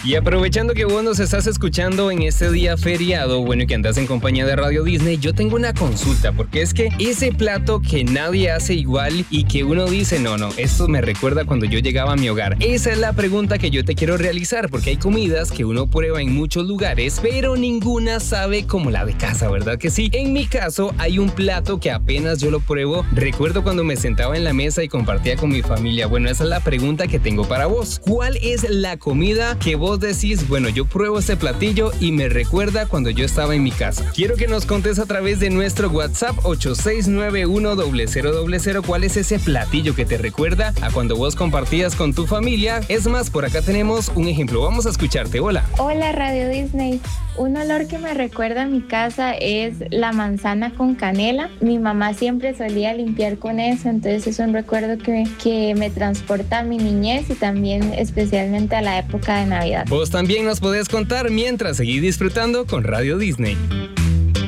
Y aprovechando que vos nos estás escuchando en este día feriado, bueno, y que andas en compañía de Radio Disney, yo tengo una consulta, porque es que ese plato que nadie hace igual y que uno dice, no, esto me recuerda cuando yo llegaba a mi hogar. Esa es la pregunta que yo te quiero realizar, porque hay comidas que uno prueba en muchos lugares, pero ninguna sabe como la de casa, ¿verdad que sí? En mi caso, hay un plato que apenas yo lo pruebo, recuerdo cuando me sentaba en la mesa y compartía con mi familia. Bueno, esa es la pregunta que tengo para vos. ¿Cuál es la comida que vos decís, bueno, yo pruebo este platillo y me recuerda cuando yo estaba en mi casa? Quiero que nos contes a través de nuestro WhatsApp 86910000 cuál es ese platillo que te recuerda a cuando vos compartías con tu familia. Es más, por acá tenemos un ejemplo. Vamos a escucharte. Hola. Hola, Radio Disney. Un olor que me recuerda a mi casa es la manzana con canela. Mi mamá siempre solía limpiar con eso, entonces es un recuerdo que me transporta a mi niñez y también especialmente a la época de Navidad. Vos también nos podés contar mientras seguís disfrutando con Radio Disney.